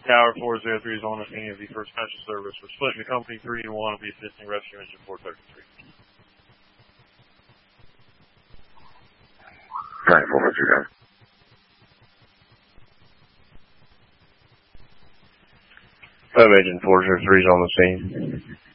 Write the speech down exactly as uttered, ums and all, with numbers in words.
Tower four oh three is on the scene of the first special service. We're splitting the company three and one will be assisting rescue engine four thirty-three. Alright, four thirty-three. Five agent four oh three is on the scene.